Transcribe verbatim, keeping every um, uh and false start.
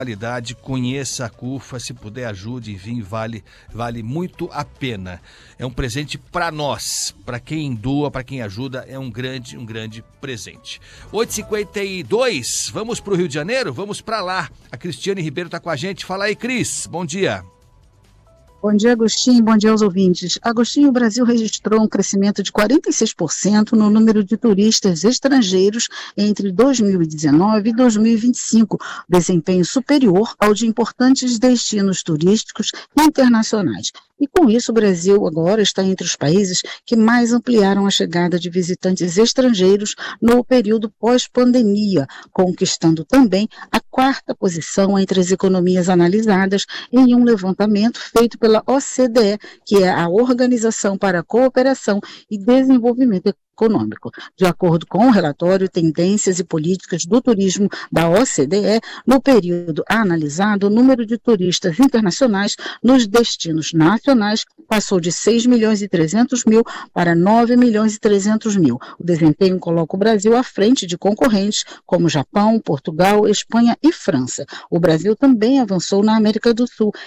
qualidade, conheça a CUFA, se puder ajude, enfim, vale, vale muito a pena. É um presente para nós, para quem doa, para quem ajuda, é um grande, um grande presente. oito e cinquenta e dois, vamos para o Rio de Janeiro? Vamos para lá. A Cristiane Ribeiro está com a gente. Fala aí, Cris, bom dia. Bom dia, Agostinho. Bom dia aos ouvintes. Agostinho, o Brasil registrou um crescimento de quarenta e seis por cento no número de turistas estrangeiros entre dois mil e dezenove e dois mil e vinte e cinco, desempenho superior ao de importantes destinos turísticos internacionais. E com isso, o Brasil agora está entre os países que mais ampliaram a chegada de visitantes estrangeiros no período pós-pandemia, conquistando também a quarta posição entre as economias analisadas em um levantamento feito pela O C D E, que é a Organização para a Cooperação e Desenvolvimento Econômico. De acordo com o relatório Tendências e Políticas do Turismo da O C D E, no período analisado, o número de turistas internacionais nos destinos nacionais passou de seis milhões e trezentos mil para nove milhões e trezentos mil. O desempenho coloca o Brasil à frente de concorrentes como Japão, Portugal, Espanha e França. O Brasil também avançou na América do Sul